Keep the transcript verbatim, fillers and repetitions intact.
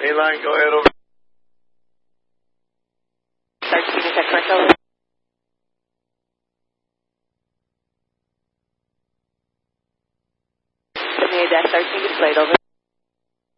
Mainline, go ahead over. thirteen, is that correct? Over. seventy-eight dash thirteen displayed, over.